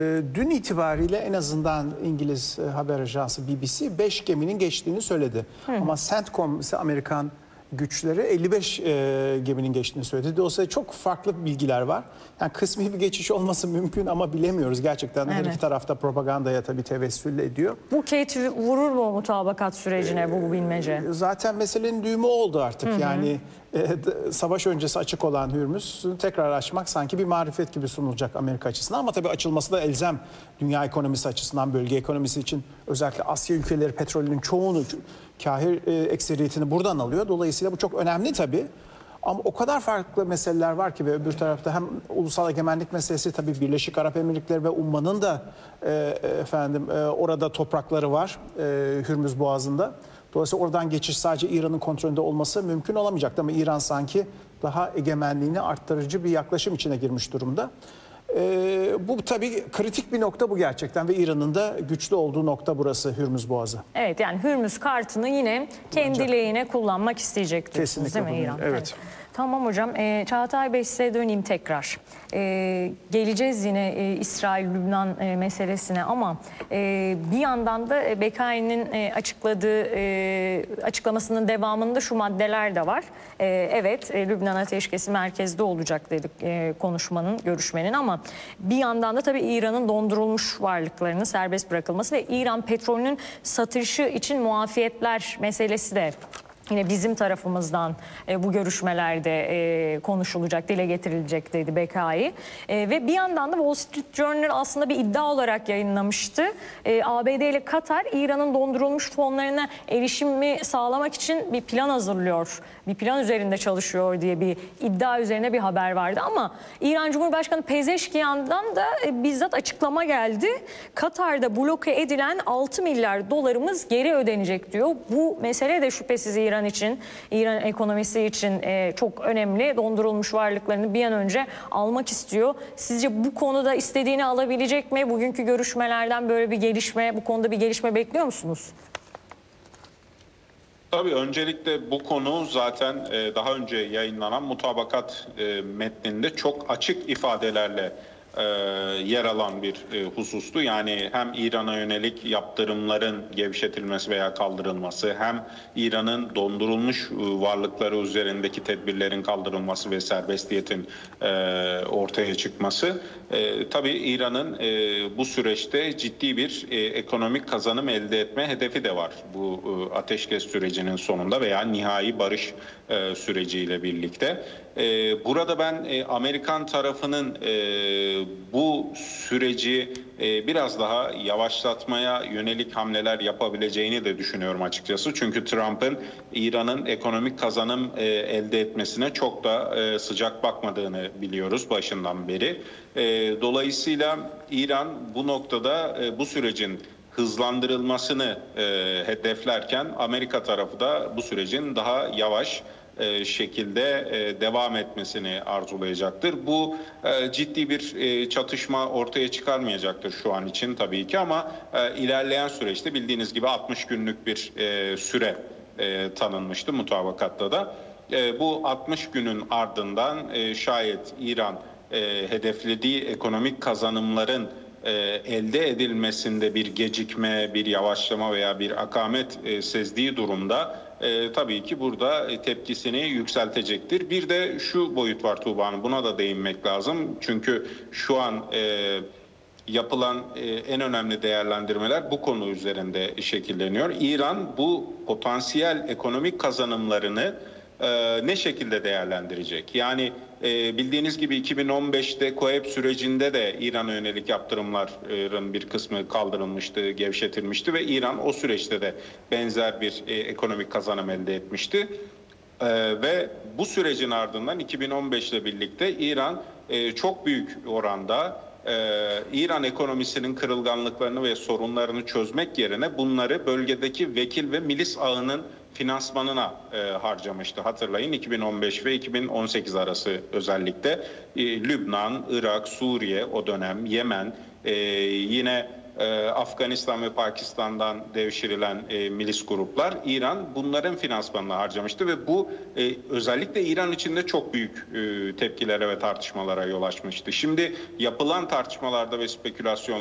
Dün itibariyle en azından İngiliz haber ajansı BBC 5 geminin geçtiğini söyledi. Ama CENTCOM ise Amerikan güçleri 55 geminin geçtiğini söyledi. Dolayısıyla çok farklı bilgiler var. Yani kısmi bir geçiş olması mümkün ama bilemiyoruz gerçekten. Her iki tarafta propagandaya tabii tevessül ediyor. Bu Kate vurur mu mutabakat sürecine bu bilmece? Zaten meselenin düğümü oldu artık. Yani savaş öncesi açık olan Hürmüz tekrar açmak sanki bir marifet gibi sunulacak Amerika açısından. Ama tabii açılması da elzem dünya ekonomisi açısından, bölge ekonomisi için özellikle Asya ülkeleri petrolünün çoğunu, kahir ekseriyetini buradan alıyor. Dolayısıyla bu çok önemli tabii. Ama o kadar farklı meseleler var ki ve öbür tarafta hem ulusal egemenlik meselesi tabii Birleşik Arap Emirlikleri ve Umman'ın da orada toprakları var Hürmüz Boğazı'nda. Dolayısıyla oradan geçiş sadece İran'ın kontrolünde olması mümkün olamayacaktı ama İran sanki daha egemenliğini arttırıcı bir yaklaşım içine girmiş durumda. Bu tabii kritik bir nokta bu gerçekten ve İran'ın da güçlü olduğu nokta burası Hürmüz Boğazı. Evet, yani Hürmüz kartını yine kendi lehine kullanmak isteyecek diyorsunuz, değil mi İran? Evet. Tamam hocam. Çağatay Bey, size döneyim tekrar. Geleceğiz yine İsrail-Lübnan meselesine ama bir yandan da BKİ'nin açıklamasının devamında şu maddeler de var. Evet, Lübnan ateşkesi merkezde olacak dedik konuşmanın, görüşmenin ama bir yandan da tabii İran'ın dondurulmuş varlıklarının serbest bırakılması ve İran petrolünün satışı için muafiyetler meselesi de yine bizim tarafımızdan bu görüşmelerde konuşulacak, dile getirilecek dedi BKİ. Ve bir yandan da Wall Street Journal aslında bir iddia olarak yayınlamıştı. ABD ile Katar, İran'ın dondurulmuş fonlarına erişimi sağlamak için bir plan hazırlıyor. Bir plan üzerinde çalışıyor diye bir iddia üzerine bir haber vardı. Ama İran Cumhurbaşkanı Pezeşkiyan'dan da bizzat açıklama geldi. Katar'da bloke edilen 6 milyar dolarımız geri ödenecek diyor. Bu mesele de şüphesiz İran için, İran ekonomisi için çok önemli. Dondurulmuş varlıklarını bir an önce almak istiyor. Sizce bu konuda istediğini alabilecek mi? Bugünkü görüşmelerden böyle bir gelişme, bu konuda bir gelişme bekliyor musunuz? Tabii öncelikle bu konu zaten daha önce yayınlanan mutabakat metninde çok açık ifadelerle yer alan bir husustu. Yani hem İran'a yönelik yaptırımların gevşetilmesi veya kaldırılması, hem İran'ın dondurulmuş varlıkları üzerindeki tedbirlerin kaldırılması ve serbestiyetin ortaya çıkması. Tabii İran'ın bu süreçte ciddi bir ekonomik kazanım elde etme hedefi de var. Bu ateşkes sürecinin sonunda veya nihai barış süreciyle birlikte. Burada ben Amerikan tarafının bu süreci biraz daha yavaşlatmaya yönelik hamleler yapabileceğini de düşünüyorum açıkçası. Çünkü Trump'ın İran'ın ekonomik kazanım elde etmesine çok da sıcak bakmadığını biliyoruz başından beri. Dolayısıyla İran bu noktada bu sürecin hızlandırılmasını hedeflerken Amerika tarafı da bu sürecin daha yavaş şekilde devam etmesini arzulayacaktır. Bu ciddi bir çatışma ortaya çıkarmayacaktır şu an için tabii ki ama ilerleyen süreçte bildiğiniz gibi 60 günlük bir süre tanınmıştı mutabakatta da. Bu 60 günün ardından şayet İran hedeflediği ekonomik kazanımların elde edilmesinde bir gecikme, bir yavaşlama veya bir akamet sezdiği durumda tabii ki burada tepkisini yükseltecektir. Bir de şu boyut var Tuğba Hanım, buna da değinmek lazım. Çünkü şu an yapılan en önemli değerlendirmeler bu konu üzerinde şekilleniyor. İran bu potansiyel ekonomik kazanımlarını ne şekilde değerlendirecek? Yani bildiğiniz gibi 2015'te KOEP sürecinde de İran'a yönelik yaptırımların bir kısmı kaldırılmıştı, gevşetilmişti ve İran o süreçte de benzer bir ekonomik kazanım elde etmişti. Ve bu sürecin ardından 2015 ile birlikte İran çok büyük oranda İran ekonomisinin kırılganlıklarını ve sorunlarını çözmek yerine bunları bölgedeki vekil ve milis ağının finansmanına harcamıştı. Hatırlayın 2015 ve 2018 arası özellikle Lübnan, Irak, Suriye o dönem, Yemen, yine Afganistan ve Pakistan'dan devşirilen milis gruplar, İran bunların finansmanını harcamıştı ve bu özellikle İran içinde çok büyük tepkilere ve tartışmalara yol açmıştı. Şimdi yapılan tartışmalarda ve spekülasyonlarda